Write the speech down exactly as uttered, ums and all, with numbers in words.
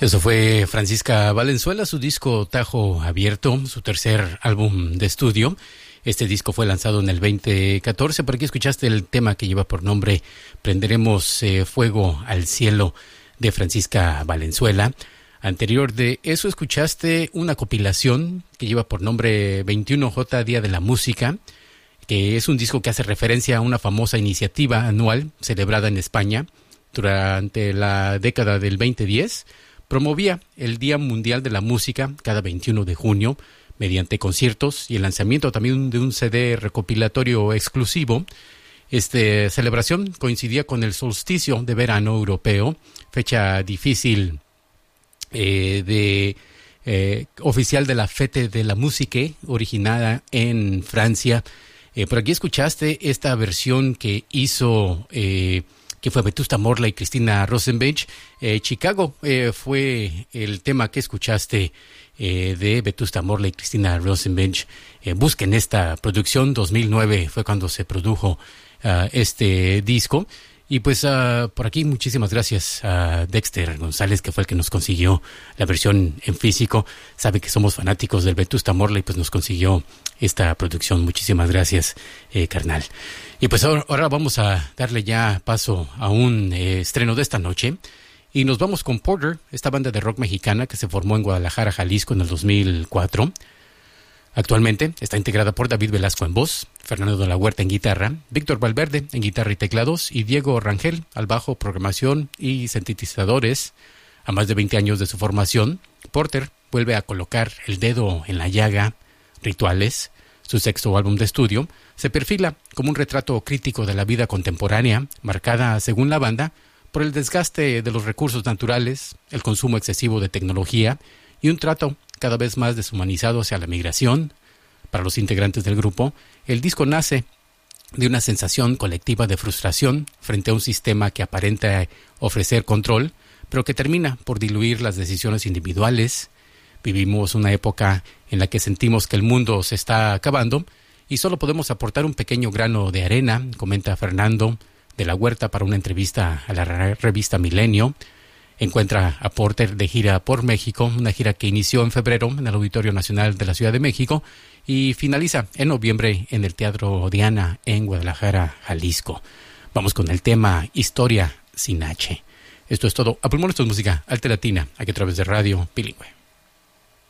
Eso fue Francisca Valenzuela, su disco Tajo Abierto, su tercer álbum de estudio. Este disco fue lanzado en el veinte catorce. Por aquí escuchaste el tema que lleva por nombre Prenderemos eh, Fuego al Cielo, de Francisca Valenzuela. Anterior de eso escuchaste una compilación que lleva por nombre veintiuno J Día de la Música, que es un disco que hace referencia a una famosa iniciativa anual celebrada en España durante la década del veinte diez. Promovía el Día Mundial de la Música cada veintiuno de junio mediante conciertos y el lanzamiento también de un C D recopilatorio exclusivo. Esta celebración coincidía con el solsticio de verano europeo, fecha difícil eh, de eh, oficial de la Fête de la Musique, originada en Francia. Eh, por aquí escuchaste esta versión que hizo... Eh, que fue Vetusta Morla y Cristina Rosenbach. Eh, Chicago eh, fue el tema que escuchaste eh, de Vetusta Morla y Cristina Rosenbach. Eh, busquen esta producción, dos mil nueve fue cuando se produjo uh, este disco. Y pues uh, por aquí muchísimas gracias a Dexter González, que fue el que nos consiguió la versión en físico. Sabe que somos fanáticos del Vetusta Morla y pues nos consiguió esta producción. Muchísimas gracias, eh, carnal. Y pues ahora, ahora vamos a darle ya paso a un eh, estreno de esta noche. Y nos vamos con Porter, esta banda de rock mexicana que se formó en Guadalajara, Jalisco en el dos mil cuatro. Actualmente está integrada por David Velasco en voz, Fernando de la Huerta en guitarra, Víctor Valverde en guitarra y teclados y Diego Rangel al bajo, programación y sintetizadores. A más de veinte años de su formación, Porter vuelve a colocar el dedo en la llaga. Rituales, su sexto álbum de estudio, se perfila como un retrato crítico de la vida contemporánea, marcada, según la banda, por el desgaste de los recursos naturales, el consumo excesivo de tecnología y un trato cada vez más deshumanizado hacia la migración. Para los integrantes del grupo, el disco nace de una sensación colectiva de frustración frente a un sistema que aparenta ofrecer control, pero que termina por diluir las decisiones individuales. Vivimos una época en la que sentimos que el mundo se está acabando y solo podemos aportar un pequeño grano de arena, comenta Fernando de la Huerta para una entrevista a la revista Milenio. Encuentra a Porter de gira por México, una gira que inició en febrero en el Auditorio Nacional de la Ciudad de México y finaliza en noviembre en el Teatro Diana en Guadalajara, Jalisco. Vamos con el tema Historia sin H. Esto es todo. A pulmón, esto es música alta latina, aquí a través de Radio Bilingüe.